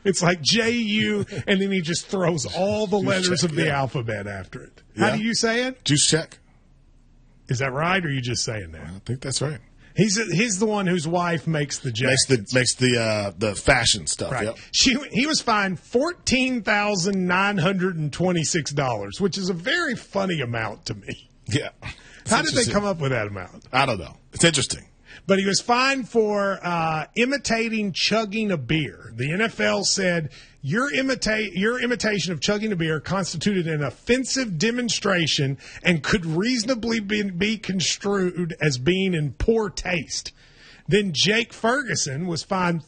It's like J-U, and then he just throws all the letters of the alphabet after it. How do you say it? Juice check. Is that right, or are you just saying that? I think that's right. He's the one whose wife makes the jackets. Makes the fashion stuff. Right. Yep. He was fined $14,926, which is a very funny amount to me. Yeah. How did they come up with that amount? I don't know. It's interesting. But he was fined for imitating chugging a beer. The NFL said your imitation of chugging a beer constituted an offensive demonstration and could reasonably be construed as being in poor taste. Then Jake Ferguson was fined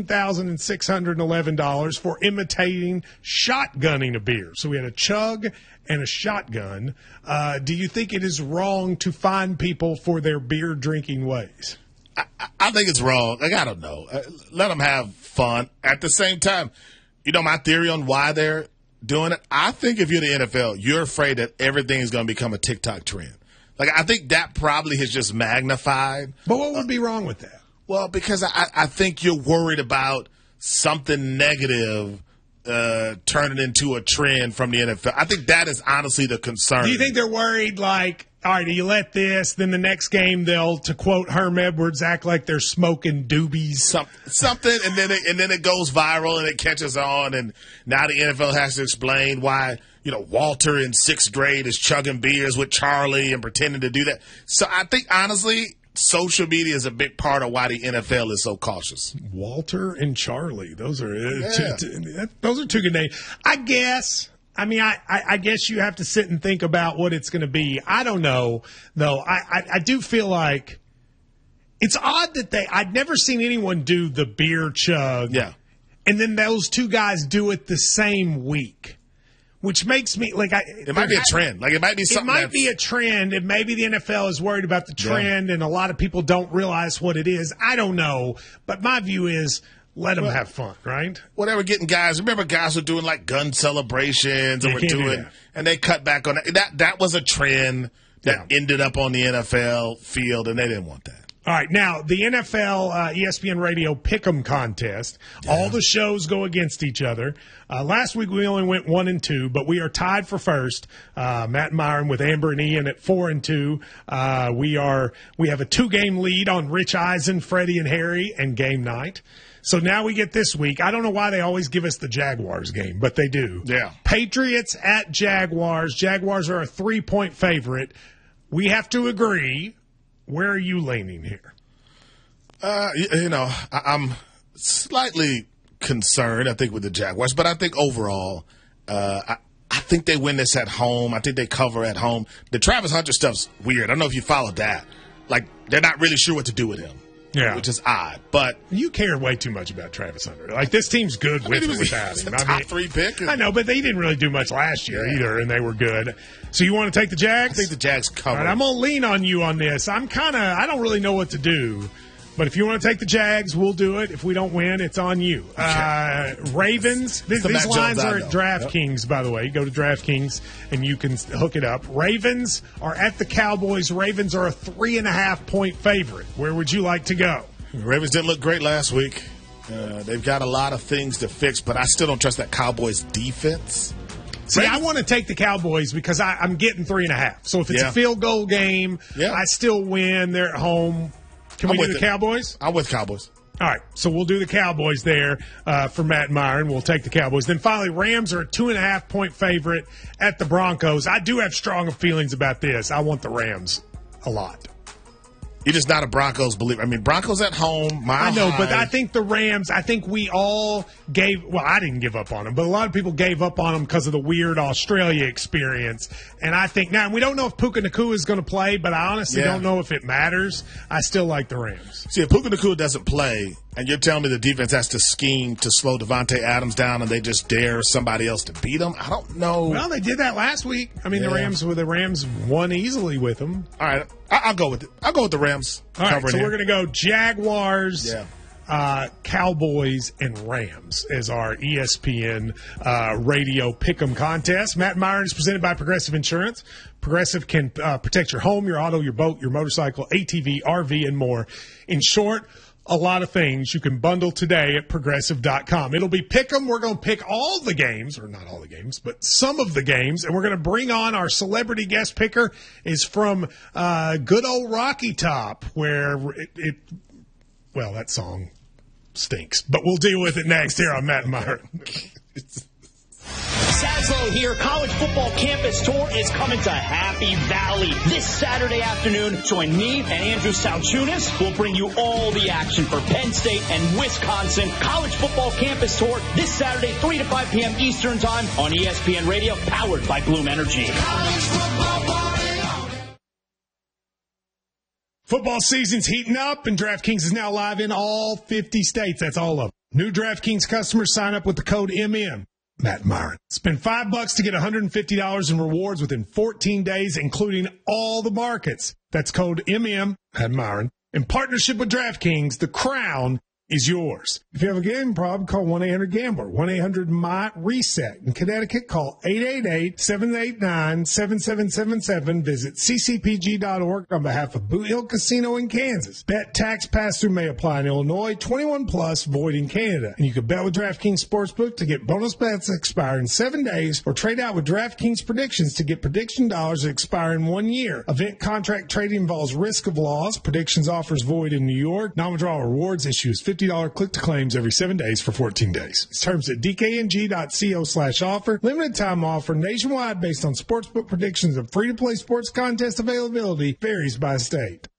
$13,611 for imitating shotgunning a beer. So we had a chug and a shotgun. Do you think it is wrong to fine people for their beer drinking ways? I think it's wrong. Like, I don't know. Let them have fun. At the same time, you know my theory on why they're doing it? I think if you're the NFL, you're afraid that everything is going to become a TikTok trend. Like, I think that probably has just magnified. But what would be wrong with that? Well, because I think you're worried about something negative turning into a trend from the NFL. I think that is honestly the concern. Do you think they're worried, like, all right, you let this, then the next game they'll, to quote Herm Edwards, act like they're smoking doobies? Something, and then it goes viral and it catches on, and now the NFL has to explain why, Walter in 6th grade is chugging beers with Charlie and pretending to do that. So I think, honestly, social media is a big part of why the NFL is so cautious. Walter and Charlie, those are two good names. I guess you have to sit and think about what it's going to be. I don't know, though. I do feel like it's odd that I'd never seen anyone do the beer chug. Yeah. And then those two guys do it the same week. Which makes me it might be a trend. Like, it might be something. It might be a trend, and maybe the NFL is worried about the trend, and a lot of people don't realize what it is. I don't know, but my view is let them have fun, right? Whatever, getting guys. Remember, guys were doing like gun celebrations, and and they cut back on that. That was a trend that ended up on the NFL field, and they didn't want that. All right, now, the NFL ESPN Radio Pick'em contest, all the shows go against each other. Last week we only went 1-2, but we are tied for first. Matt and Myron with Amber and Ian at 4-2. We have a 2-game lead on Rich Eisen, Freddie, and Harry, and game night. So now we get this week. I don't know why they always give us the Jaguars game, but they do. Yeah. Patriots at Jaguars. Jaguars are a 3-point favorite. We have to agree. Where are you leaning here? I'm slightly concerned, I think, with the Jaguars. But I think overall, I think they win this at home. I think they cover at home. The Travis Hunter stuff's weird. I don't know if you followed that. Like, they're not really sure what to do with him. Yeah. Which is odd. But you care way too much about Travis Hunter. Like, this team's good with or without him. Top 3 pick. I know, but they didn't really do much last year either, and they were good. So you want to take the Jags? I think the Jags cover. All right, I'm going to lean on you on this. I don't really know what to do. But if you want to take the Jags, we'll do it. If we don't win, it's on you. Ravens. These lines are at DraftKings, by the way. You go to DraftKings, and you can hook it up. Ravens are at the Cowboys. Ravens are a 3.5-point favorite. Where would you like to go? The Ravens didn't look great last week. They've got a lot of things to fix, but I still don't trust that Cowboys defense. See, I want to take the Cowboys because I'm getting 3.5. So if it's a field goal game, I still win. They're at home. Can we do the Cowboys? I'm with Cowboys. All right, so we'll do the Cowboys there for Matt and Myron. We'll take the Cowboys. Then finally, Rams are a 2.5-point favorite at the Broncos. I do have strong feelings about this. I want the Rams a lot. You're just not a Broncos believer. I mean, Broncos at home, I know, but I think the Rams, we all I didn't give up on them, but a lot of people gave up on them because of the weird Australia experience. And I think now, we don't know if Puka Nacua is going to play, but I honestly don't know if it matters. I still like the Rams. See, if Puka Nacua doesn't play, and you're telling me the defense has to scheme to slow Devontae Adams down and they just dare somebody else to beat them, I don't know. Well, they did that last week. I mean, the Rams won easily with them. All right, I'll go with it. I'll go with the Rams. All right, so we're going to go Jaguars, Cowboys, and Rams as our ESPN radio pick'em contest. Matt and Myron is presented by Progressive Insurance. Progressive can protect your home, your auto, your boat, your motorcycle, ATV, RV, and more. In short, a lot of things you can bundle today at Progressive.com. It'll be pick 'em. We're going to pick all the games, or not all the games, but some of the games, and we're going to bring on our celebrity guest picker is from good old Rocky Top, where well, that song stinks, but we'll deal with it next here on Matt and Myron. Saslow here. College football campus tour is coming to Happy Valley this Saturday afternoon. Join me and Andrew Salchunas. We'll bring you all the action for Penn State and Wisconsin. College football campus tour this Saturday, 3 to 5 p.m. Eastern Time on ESPN Radio, powered by Bloom Energy. Football season's heating up, and DraftKings is now live in all 50 states. That's all of them. New DraftKings customers sign up with the code MM. Matt Myron. Spend $5 to get $150 in rewards within 14 days, including all the markets. That's code MM, Matt Myron. In partnership with DraftKings, the crown is yours. If you have a gambling problem, call 1-800-GAMBLER, 1-800-MY-RESET. In Connecticut, call 888-789-7777. Visit ccpg.org on behalf of Boot Hill Casino in Kansas. Bet tax pass-through may apply in Illinois, 21 plus, void in Canada. And you can bet with DraftKings Sportsbook to get bonus bets that expire in 7 days, or trade out with DraftKings Predictions to get prediction dollars that expire in 1 year. Event contract trading involves risk of loss. Predictions offers void in New York. Non-withdrawal rewards issues $50 click-to-claims every 7 days for 14 days. It's terms at dkng.co/offer. Limited time offer nationwide based on sportsbook predictions, and free-to-play sports contest availability varies by state.